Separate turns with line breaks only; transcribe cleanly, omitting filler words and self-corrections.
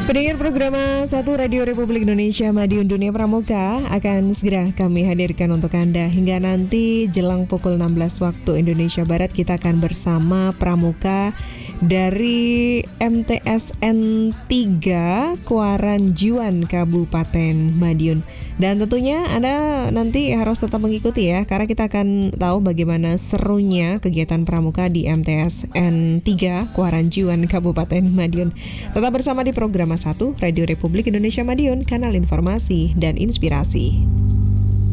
Pendengar program 1 Radio Republik Indonesia Madiun Dunia Pramuka akan segera kami hadirkan untuk Anda. Hingga nanti jelang pukul 16 waktu Indonesia Barat kita akan bersama Pramuka dari MTSN 3 Kuaranjuan Kabupaten Madiun. Dan tentunya Anda nanti harus tetap mengikuti ya, karena kita akan tahu bagaimana serunya kegiatan Pramuka di MTSN 3 Kuaranjuan Kabupaten Madiun. Tetap bersama di program 1 Radio Republik Indonesia Madiun, kanal informasi dan inspirasi.